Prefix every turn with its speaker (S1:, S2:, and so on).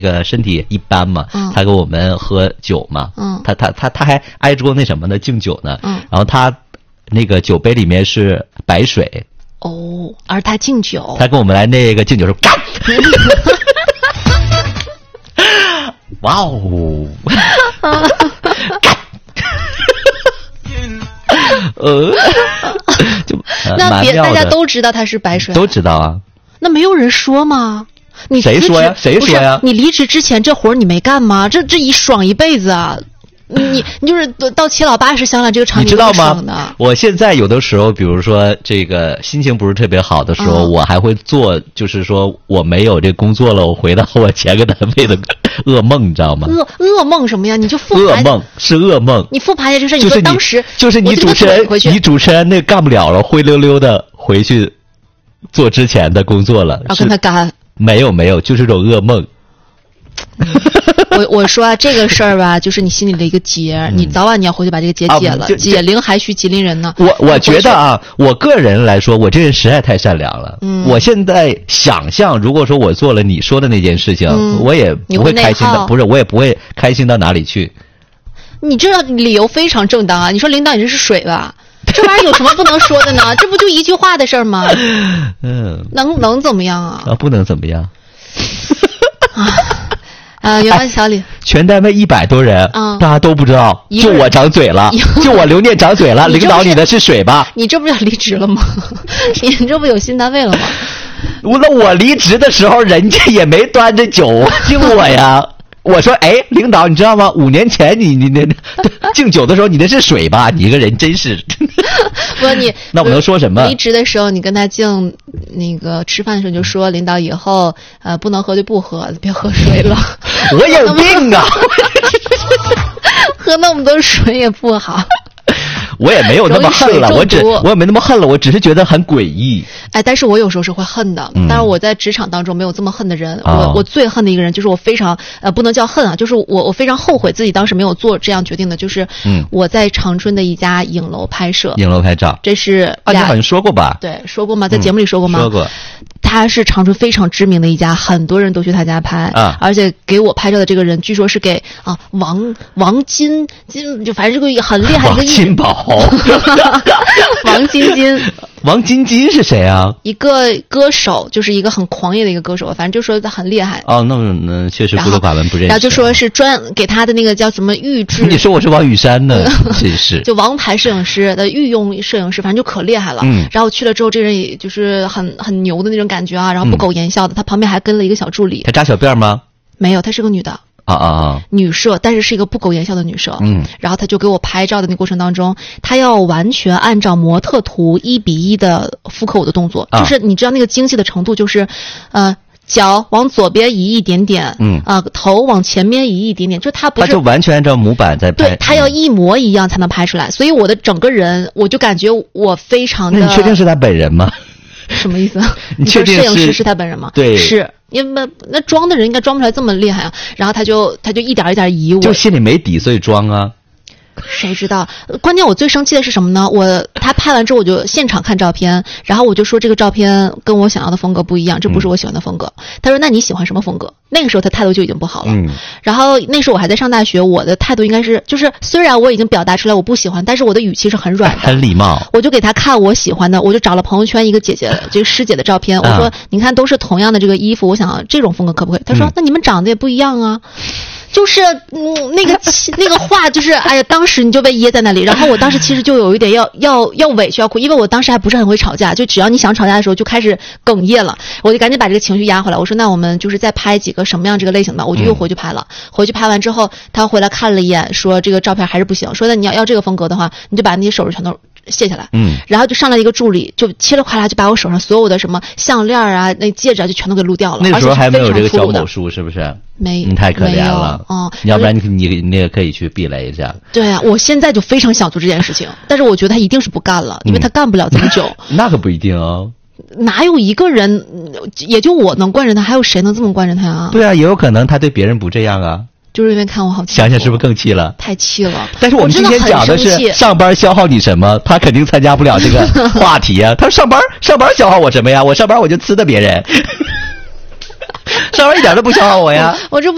S1: 身体一般嘛，他给我们喝酒嘛，他还挨桌那什么呢，敬酒呢，然后他那个酒杯里面是白水，
S2: 哦，而他敬酒，
S1: 他跟我们来那个敬酒说干，哇哦，干，就
S2: 那大家都知道他是白水，
S1: 都知道啊，
S2: 那没有人说吗？你
S1: 谁说呀？谁说呀？
S2: 你离职之前这活你没干吗？这一爽一辈子啊！你就是到七老八十香了，这个场景
S1: 你知道
S2: 吗？
S1: 我现在有的时候，比如说这个心情不是特别好的时候，我还会做，就是说我没有这工作了，我回到我前个单位的噩梦，你知道吗？
S2: 噩梦什么呀？你就复
S1: 盘。噩梦是噩梦。
S2: 你复盘一下这事，你说当时
S1: 就是你主持人那干不了了，灰溜溜的回去做之前的工作了，
S2: 然后跟他干。
S1: 没有，就是种噩梦。
S2: 我说啊，这个事儿吧，就是你心里的一个结，你早晚你要回去把这个结解了。解铃还须系铃人呢。
S1: 我觉得啊，我个人来说，我这人实在太善良了。我现在想象，如果说我做了你说的那件事情，我也不会开心的。不是，我也不会开心到哪里去。
S2: 你这理由非常正当啊！你说领导你这是水吧？这玩意儿有什么不能说的呢？这不就一句话的事儿吗？能怎么样啊？
S1: 不能怎么样。
S2: 原来小李，
S1: 全单位100多人，大家都不知道，就我长嘴了，就我刘念长嘴了。领导你的是水吧？
S2: 你这不要离职了吗？你这不有新单位了吗？
S1: 那我离职的时候，人家也没端着酒敬我呀。我说，哎，领导，你知道吗？5年前你那敬酒的时候，你那是水吧？你一个人真是。
S2: 不，你
S1: 那我能说什么？
S2: 离职的时候，你跟他敬那个吃饭的时候，你就说领导以后不能喝就不喝，别喝水了。
S1: 我有病啊！
S2: 喝那么多水也不好。
S1: 我也没有那么恨了，我也没那么恨了，我只是觉得很诡异。
S2: 哎，但是我有时候是会恨的。但是我在职场当中没有这么恨的人。我最恨的一个人就是我非常不能叫恨啊，就是我非常后悔自己当时没有做这样决定的，就是我在长春的一家影楼拍摄。
S1: 影楼拍照，
S2: 这是
S1: 你好像说过吧？
S2: 对，说过吗？在节目里说过吗？
S1: 说过。
S2: 他是长春非常知名的一家，很多人都去他家拍而且给我拍照的这个人，据说是给王金，就反正这个很厉害的一个
S1: 金宝，
S2: 王金金
S1: 是谁啊？
S2: 一个歌手，就是一个很狂野的一个歌手，反正就说他很厉害。
S1: 那确实孤陋寡闻不认识。
S2: 然后就说是专给他的那个叫什么预制。
S1: 你说我是王语山呢？真是。
S2: 就王牌摄影师的御用摄影师，反正就可厉害了。然后去了之后，这人也就是很牛的那种感觉啊，然后不苟言笑的。他旁边还跟了一个小助理。
S1: 他扎小辫吗？
S2: 没有，她是个女的。女摄，但是是一个不苟言笑的女摄。然后他就给我拍照的那个过程当中，他要完全按照模特图1:1的复刻我的动作，就是你知道那个精细的程度，就是脚往左边移一点点，头往前面移一点点，就他不是，
S1: 他就完全按照模板在拍，
S2: 对，他要一模一样才能拍出来。所以我的整个人，我就感觉我非常的。
S1: 那你确定是他本人吗？
S2: 什么意思？
S1: 你确定
S2: 摄影师是他本人吗？
S1: 对，
S2: 是。因为那装的人应该装不出来这么厉害啊，然后他就一点一点移我，
S1: 就心里没底所以装啊。
S2: 谁知道？关键我最生气的是什么呢？他拍完之后我就现场看照片，然后我就说这个照片跟我想要的风格不一样，这不是我喜欢的风格。他说那你喜欢什么风格？那个时候他态度就已经不好了。然后那时候我还在上大学，我的态度应该是就是虽然我已经表达出来我不喜欢，但是我的语气是很软的，
S1: 很礼貌。
S2: 我就给他看我喜欢的，我就找了朋友圈一个姐姐这个师姐的照片，我说你看都是同样的这个衣服，我想这种风格可不可以？他说那你们长得也不一样啊。就是那个话就是哎呀，当时你就被噎在那里，然后我当时其实就有一点要委屈要哭，因为我当时还不是很会吵架，就只要你想吵架的时候就开始哽咽了，我就赶紧把这个情绪压回来。我说那我们就是再拍几个什么样这个类型的，我就又回去拍了。回去拍完之后，他回来看了一眼，说这个照片还是不行，说那你要这个风格的话，你就把那些首饰全都卸下来。然后就上来一个助理，就嘁哩呱啦就把我手上所有的什么项链啊、那戒指啊就全都给录掉了。
S1: 那时候还没有这个小某书，是不是？
S2: 没，
S1: 你太可怜了。要不然你也可以去避雷一下。
S2: 对啊，我现在就非常想做这件事情，但是我觉得他一定是不干了，因为他干不了这么久。
S1: 那可不一定哦。
S2: 哪有一个人，也就我能惯着他，还有谁能这么惯着他啊？
S1: 对啊，也有可能他对别人不这样啊。
S2: 就是因为看我好气，
S1: 想想是不是更气了？
S2: 太气了！
S1: 但是我们今天讲的是上班消耗你什么，他肯定参加不了这个话题啊。他说上班消耗我什么呀？我上班我就呲的别人，上班一点都不消耗我呀。
S2: 我这不。